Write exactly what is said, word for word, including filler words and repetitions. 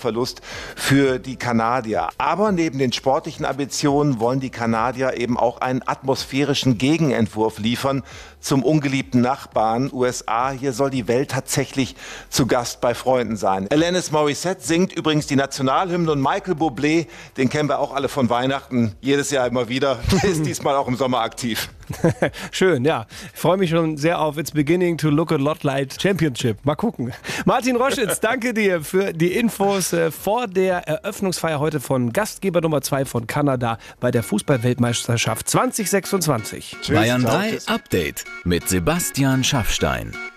Verlust für die Kanadier. Aber neben den sportlichen Ambitionen wollen die Kanadier eben auch einen atmosphärischen Gegenentwurf liefern zum ungeliebten Nachbarn U S A. Hier soll die Welt tatsächlich zu Gast bei Freunden sein. Alanis Morissette singt übrigens die Nationalhymne und Michael Bublé, den kennen wir auch alle von Weihnachten, jedes Jahr immer wieder, der ist diesmal auch im Sommer aktiv. Schön, ja. Ich freue mich schon sehr auf It's Beginning to Look a Lot Like Championship. Mal gucken. Martin Roschitz, danke dir für die Infos äh, vor der Eröffnungsfeier heute von Gastgeber Nummer zwei von Kanada bei der Fußball-Weltmeisterschaft zwanzig sechsundzwanzig. Bayern drei Update mit Sebastian Schaffstein.